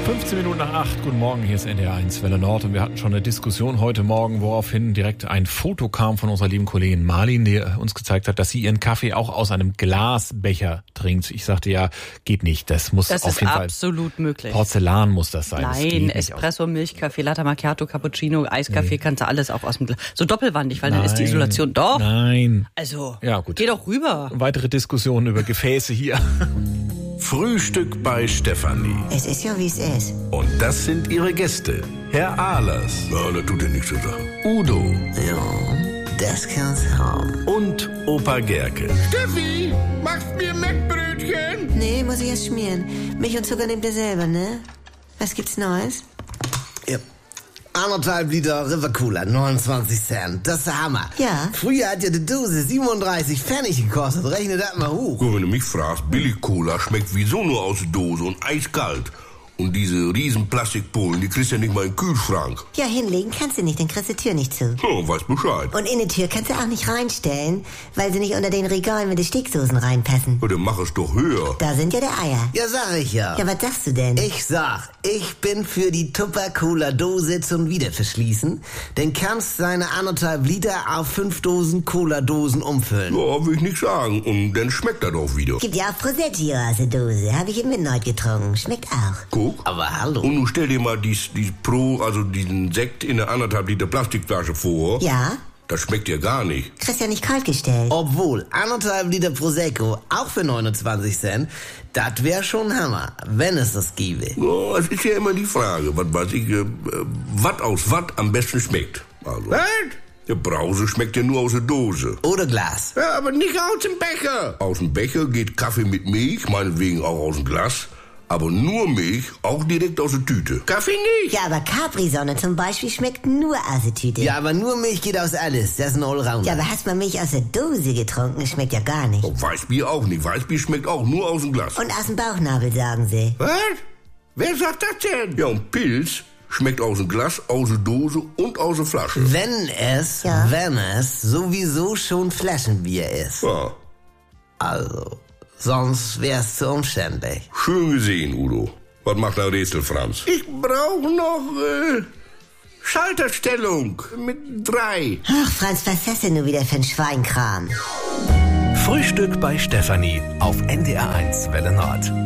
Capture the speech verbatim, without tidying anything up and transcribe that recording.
fünfzehn Minuten nach acht, guten Morgen, hier ist N D R eins Welle Nord und wir hatten schon eine Diskussion heute Morgen, woraufhin direkt ein Foto kam von unserer lieben Kollegin Marlin, die uns gezeigt hat, dass sie ihren Kaffee auch aus einem Glasbecher trinkt. Ich sagte ja, geht nicht, das muss das auf jeden Fall... Das ist absolut möglich. Porzellan muss das sein. Nein, das Espresso, Milchkaffee, Latte Macchiato, Cappuccino, Eiskaffee, nee. Kannst du alles auch aus dem Glas. So doppelwandig, weil Nein. dann ist die Isolation doch. Nein. Also, ja, gut. Geh doch rüber. Weitere Diskussionen über Gefäße hier. Frühstück bei Stefanie. Es ist ja, wie es ist. Und das sind ihre Gäste. Herr Ahlers. Ja, das tut ja nichts zur Sache. Udo. Ja, das kann's haben. Und Opa Gerke. Steffi, machst mir Mettbrötchen? Nee, muss ich erst schmieren. Milch und Zucker nehmt ihr selber, ne? Was gibt's Neues? Ja. Anderthalb Liter River Cola, neunundzwanzig Cent. Das ist der Hammer. Ja. Früher hat ja die Dose siebenunddreißig Pfennig gekostet. Rechne das mal hoch. Guck, wenn du mich fragst, Billig-Cola schmeckt wieso nur aus der Dose und eiskalt. Und diese riesen Plastikpullen, die kriegst du ja nicht mal in den Kühlschrank. Ja, hinlegen kannst du nicht, dann kriegst du die Tür nicht zu. Oh, weiß Bescheid. Und in die Tür kannst du auch nicht reinstellen, weil sie nicht unter den Regalen mit den Steckdosen reinpassen. Ja, dann mach es doch höher. Da sind ja die Eier. Ja, sag ich ja. Ja, was sagst du denn? Ich sag, ich bin für die Tupper-Cola-Dose zum Wiederverschließen. Dann kannst deine anderthalb Liter auf fünf Dosen Cola-Dosen umfüllen. Ja, will ich nicht sagen. Und dann schmeckt das auch wieder. Gibt ja auch Prosecco aus der Dose. Habe ich im Midnight getrunken. Schmeckt auch. Guck. Aber hallo. Und nun stell dir mal dies, dies Pro, also diesen Sekt in der anderthalb Liter Plastikflasche vor. Ja. Das schmeckt ja gar nicht. Kriegst ja nicht kalt gestellt. Obwohl, anderthalb Liter Prosecco, auch für neunundzwanzig Cent, das wäre schon Hammer, wenn es das gäbe. Ja, es ist ja immer die Frage, was weiß ich, äh, was aus was am besten schmeckt. Also, was? Der Brause schmeckt ja nur aus der Dose. Oder Glas. Ja, aber nicht aus dem Becher. Aus dem Becher geht Kaffee mit Milch, meinetwegen auch aus dem Glas. Aber nur Milch, auch direkt aus der Tüte. Kaffee nicht. Ja, aber Capri-Sonne zum Beispiel schmeckt nur aus der Tüte. Ja, aber nur Milch geht aus alles. Das ist ein Allrounder. Ja, aber hast mal Milch aus der Dose getrunken? Schmeckt ja gar nicht. Oh, Weißbier auch nicht. Weißbier schmeckt auch nur aus dem Glas. Und aus dem Bauchnabel, sagen sie. Was? Wer sagt das denn? Ja, und Pilz schmeckt aus dem Glas, aus der Dose und aus der Flasche. Wenn es, ja. wenn es sowieso schon Flaschenbier ist. Ja. Also... Sonst wär's zu umständlich. Schön gesehen, Udo. Was macht ein Rätsel, Franz? Ich brauche noch äh, Schalterstellung mit drei. Ach, Franz, was ist das denn nur wieder für ein Schweinkram? Frühstück bei Stefanie auf N D R eins Welle Nord.